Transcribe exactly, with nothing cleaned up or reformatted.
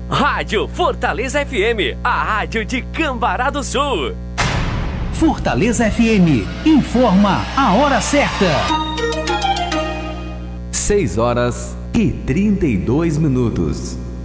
Rádio Fortaleza F M, a rádio de Cambará do Sul. Fortaleza F M, informa a hora certa. seis horas e trinta e dois minutos.